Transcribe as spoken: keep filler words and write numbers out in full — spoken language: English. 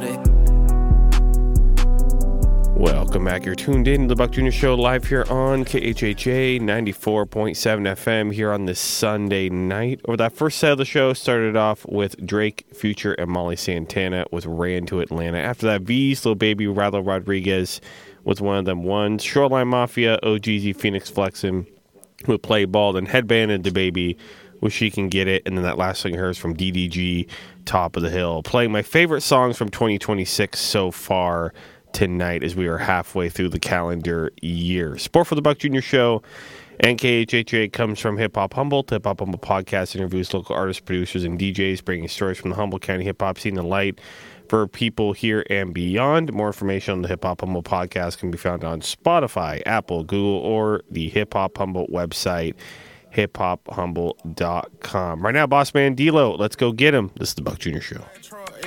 automatic. Welcome back. You're tuned in to the Buck Junior Show live here on K H H A ninety-four point seven F M here on this Sunday night. Over that first set of the show started off with Drake, Future, and Molly Santana with Ran to Atlanta. After that, V's Lil Baby, Rallo Rodriguez was one of them ones. Shoreline Mafia, O G Z, Phoenix Flexin with Play Ball, and Headband and DaBaby with She Can Get It. And then that last song you heard is from D D G, Top of the Hill. Playing my favorite songs from twenty twenty-six so far tonight as we are halfway through the calendar year. Support for the Buck Junior Show and K H H A comes from Hip Hop Humboldt. Hip Hop Humboldt podcast interviews local artists, producers, and D Js, bringing stories from the Humboldt County hip hop scene to light for people here and beyond. More information on the Hip Hop Humboldt podcast can be found on Spotify, Apple, Google, or the Hip Hop Humboldt website, hip hop humboldt dot com. Right now, boss man D-Lo, let's go get him. This is the Buck Junior Show.